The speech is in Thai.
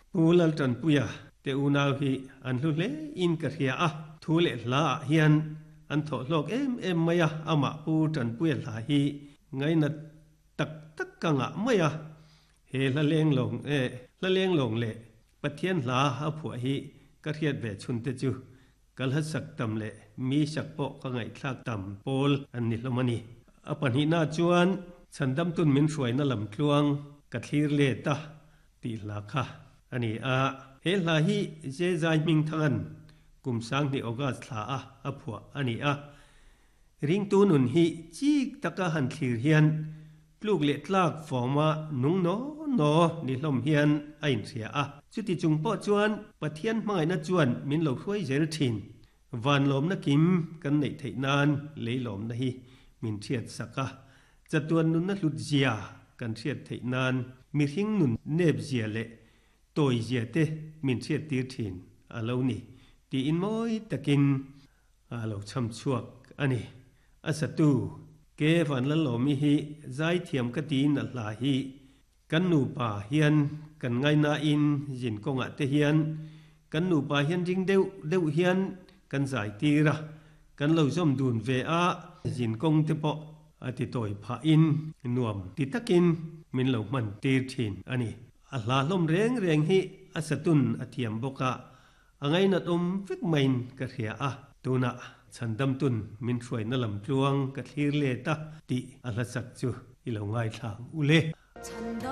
ปูลัลจันปุยเตอุนาวฮีอันลุเลอินกะเฮียอะทูเลลาเฮียนอันโถโลกเอ็มมายะอามาปูจันปุยลาฮีไงนัดตักกังอะมายะเฮละเลงลงละเลงลงเลปะเทียนลาอาผัวฮีกะเทียดเวชุนเตจูกัลหัสักตำเลมีสักโปะกังไงคลากตำโปลอันนิลมันีอปันหินาจวนฉันดำตุนมินสวยนลำคลวงกัดลีเลตาตีลาค่ะอันนี้เฮลาฮีเจใจมิงทันกุมสังที่ออกาสลาอาผัวอันนี้ริงตูนุนฮีจีกตะกะหันทีเฮียนปลูกเล็ดลากฟอมานุงโนนิลมเฮียนไอเสียจุติจุงป้อจวนปะเทียนมังไงนะจวนมินเหลาช่วยเจรทินวันลมนักกิมกันในไทยนานเลยลมนะฮีมินเทียดสักจะตัวนุนนักลุดเจียกันเทียดไทยนานมีหิงนุนเนบเจียเละตัวเจียเตมินเทียดตีทินอาเลานี่ตีอินมอยตะกินอาเลาช้ำชั่วอันนี้อาศัตูเกวันละหลอมิฮิใจเทียมกตีนัลลาฮิกันนูป่าเฮียนกันไงนาอินยินกงะเตเฮียนกันนูป่าเฮียนจิงเดวเฮียนกันสายตีระกันเราส้มดูนเวยินกงเตปะอติโตยผาอินนวมติตะกินมินเหล่ามันตีทินอันนี้อัลลาลมเร่งฮิอาศัตุนอเทียมบกะไงนัดฟิกไม่กะเรียตัวน่ะฉันดำตุนมินช่วยนลำจวงกะทีเลตะติอัลสักจูอิลงไงทางอุเล